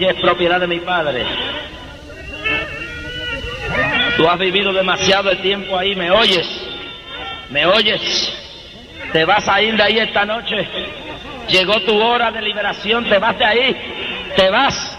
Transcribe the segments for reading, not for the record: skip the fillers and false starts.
ya es propiedad de mi padre. Tú has vivido demasiado tiempo ahí, ¿me oyes? ¿Me oyes? Te vas a ir de ahí esta noche. Llegó tu hora de liberación, te vas de ahí. Te vas.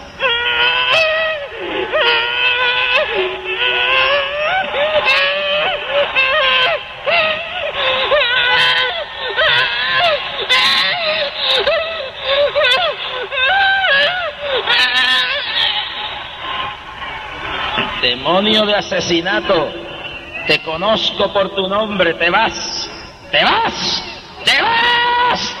Demonio de asesinato, te conozco por tu nombre, te vas, te vas, te vas.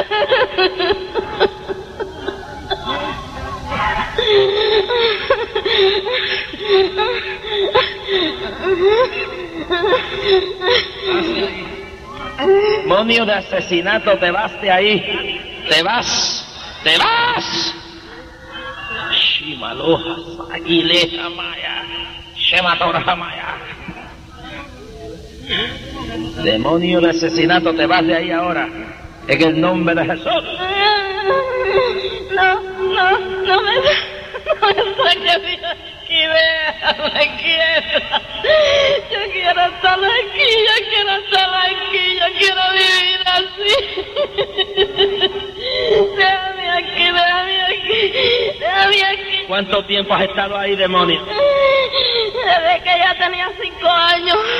Demonio de asesinato, te vas de ahí, te vas, te vas. Shimaloha, Ileha Maya, Shematora Maya. Demonio de asesinato, te vas de ahí ahora, en el nombre de Jesús. No me saques de aquí, déjame quieta. Yo quiero estar aquí, yo quiero vivir así. Déjame aquí. ¿Cuánto tiempo has estado ahí, demonio? Desde que ya tenía 5 años.